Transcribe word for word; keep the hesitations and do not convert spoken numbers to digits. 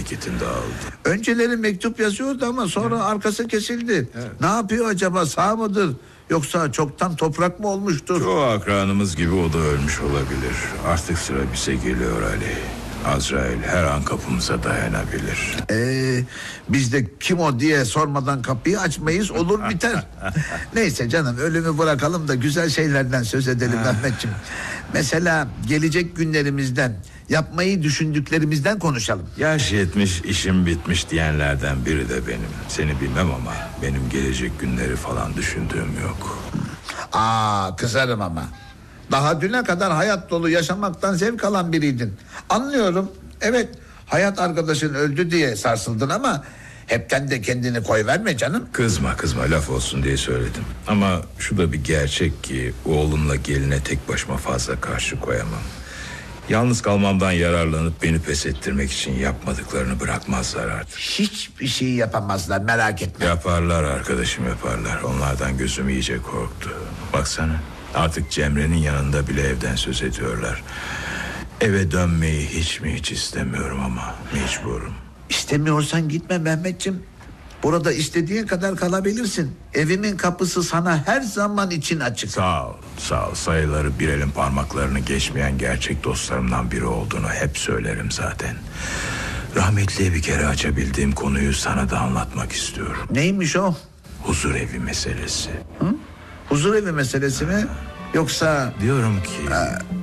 dikkatin dağıldı. Önceleri mektup yazıyordu ama sonra evet. arkası kesildi. Evet. Ne yapıyor acaba, sağ mıdır? Yoksa çoktan toprak mı olmuştur? Çoğu akranımız gibi o da ölmüş olabilir. Artık sıra bize geliyor Ali. Azrail her an kapımıza dayanabilir. Ee, biz de kim o diye sormadan kapıyı açmayız, olur biter. Neyse canım, ölümü bırakalım da güzel şeylerden söz edelim Mehmetciğim. Mesela gelecek günlerimizden, yapmayı düşündüklerimizden konuşalım. Yaş yetmiş, işim bitmiş diyenlerden biri de benim. Seni bilmem ama benim gelecek günleri falan düşündüğüm yok. Aa, kızarım ama. Daha düne kadar hayat dolu yaşamaktan zevk alan biriydin. Anlıyorum. Evet, hayat arkadaşın öldü diye sarsıldın ama hepten de kendini koyverme canım. Kızma kızma, laf olsun diye söyledim. Ama şu da bir gerçek ki oğlumla geline tek başıma fazla karşı koyamam. Yalnız kalmamdan yararlanıp beni pes ettirmek için yapmadıklarını bırakmazlar artık. Hiçbir şey yapamazlar, merak etme. Yaparlar arkadaşım, yaparlar. Onlardan gözüm iyice korktu. Baksana, artık Cemre'nin yanında bile evden söz ediyorlar. Eve dönmeyi hiç mi hiç istemiyorum ama mecburum. İstemiyorsan gitme Mehmetciğim. Burada istediğin kadar kalabilirsin. Evimin kapısı sana her zaman için açık. Sağ ol, sağ ol. Sayıları bir elin parmaklarını geçmeyen gerçek dostlarımdan biri olduğunu hep söylerim zaten. Rahmetliye bir kere açabildiğim konuyu sana da anlatmak istiyorum. Neymiş o? Huzur evi meselesi. Hı? Huzur evi meselesi mi? Yoksa... Diyorum ki... Ha,